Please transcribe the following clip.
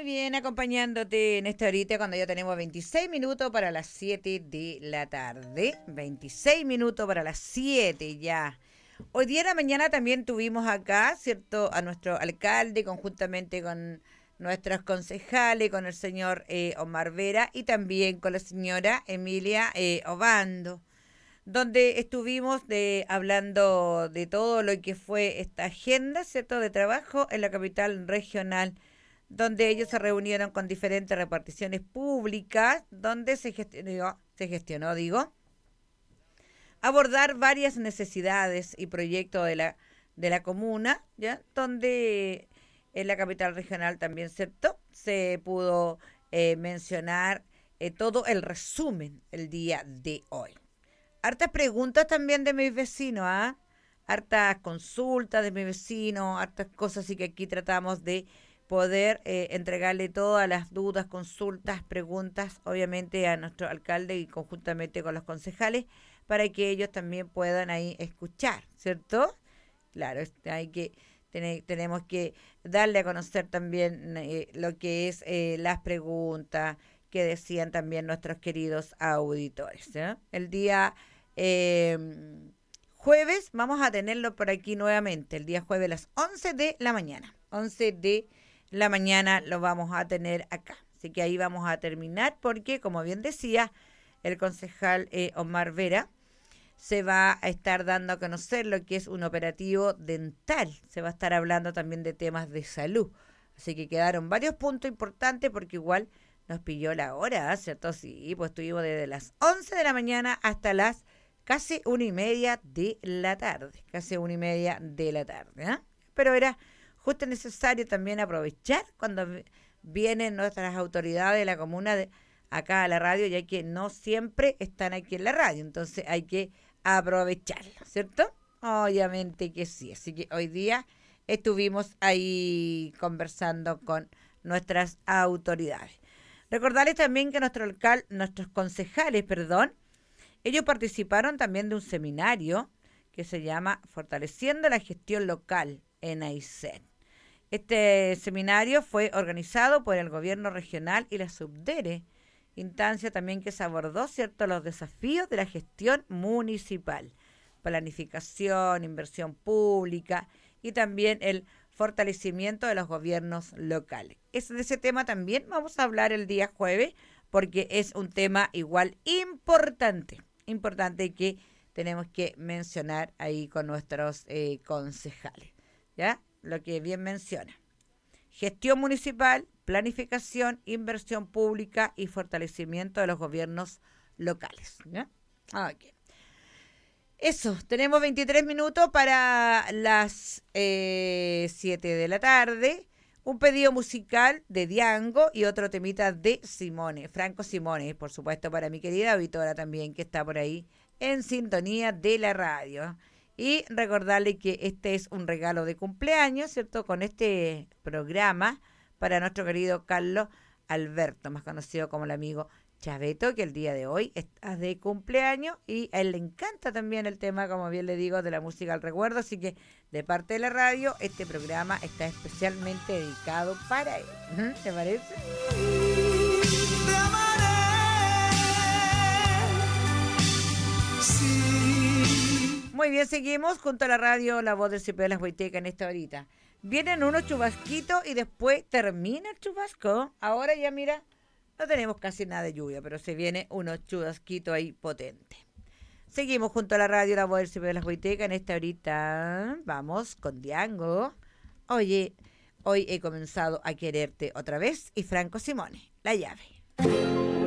bien, acompañándote en esta horita cuando ya tenemos 26 minutos para las 7 de la tarde. 26 minutos para las 7 ya. Hoy día en la mañana también tuvimos acá, ¿cierto?, a nuestro alcalde conjuntamente con nuestros concejales, con el señor Omar Vera y también con la señora Emilia Obando, donde estuvimos hablando de todo lo que fue esta agenda, ¿cierto?, de trabajo en la capital regional, donde ellos se reunieron con diferentes reparticiones públicas, donde se gestionó, abordar varias necesidades y proyectos de la comuna, ¿ya? Donde en la capital regional también, ¿cierto?, se pudo mencionar todo el resumen el día de hoy. Hartas preguntas también de mis vecinos, ¿ah? Hartas consultas de mis vecinos, hartas cosas, así que aquí tratamos de poder entregarle todas las dudas, consultas, preguntas, obviamente a nuestro alcalde y conjuntamente con los concejales, para que ellos también puedan ahí escuchar, ¿cierto? Claro, tenemos que darle a conocer también lo que es las preguntas que decían también nuestros queridos auditores, ¿eh? El día eh, jueves vamos a tenerlo por aquí nuevamente, el día jueves a las 11 de la mañana. 11 de la mañana lo vamos a tener acá. Así que ahí vamos a terminar porque, como bien decía el concejal Omar Vera, se va a estar dando a conocer lo que es un operativo dental. Se va a estar hablando también de temas de salud. Así que quedaron varios puntos importantes porque igual nos pilló la hora, ¿cierto? Sí, pues estuvimos desde las 11 de la mañana hasta las casi 1:30 de la tarde. Casi 1:30 de la tarde, ¿eh? Pero era justo necesario también aprovechar cuando vienen nuestras autoridades de la comuna acá a la radio, ya que no siempre están aquí en la radio. Entonces hay que aprovecharlo, ¿cierto? Obviamente que sí. Así que hoy día estuvimos ahí conversando con nuestras autoridades. Recordarles también que nuestros concejales, ellos participaron también de un seminario que se llama Fortaleciendo la Gestión Local en Aysén. Este seminario fue organizado por el gobierno regional y la Subdere, instancia también que se abordó, ¿cierto?, los desafíos de la gestión municipal, planificación, inversión pública y también el fortalecimiento de los gobiernos locales. De ese tema también vamos a hablar el día jueves porque es un tema igual importante que tenemos que mencionar ahí con nuestros concejales, ¿ya? Lo que bien menciona. Gestión municipal, planificación, inversión pública y fortalecimiento de los gobiernos locales, ¿ya? Ok. Eso, tenemos 23 minutos para las 7 de la tarde. Un pedido musical de Diango y otro temita de Simone, Franco Simone, por supuesto, para mi querida auditora también, que está por ahí en sintonía de la radio. Y recordarle que este es un regalo de cumpleaños, ¿cierto? Con este programa para nuestro querido Carlos Alberto, más conocido como el amigo Chaveto, que el día de hoy está de cumpleaños y a él le encanta también el tema, como bien le digo, de la música al recuerdo. Así que de parte de la radio, este programa está especialmente dedicado para él. ¿Te parece? Te amaré. Sí. Muy bien, seguimos junto a la radio, la voz del CP de las Huaytecas en esta horita. Vienen unos chubasquitos y después termina el chubasco. Ahora ya mira, no tenemos casi nada de lluvia, pero se viene unos chubasquitos ahí potentes. Seguimos junto a la radio, la voz del CP de las Huaytecas en esta horita. Vamos con Diango. Oye, hoy he comenzado a quererte otra vez y Franco Simone, La Llave.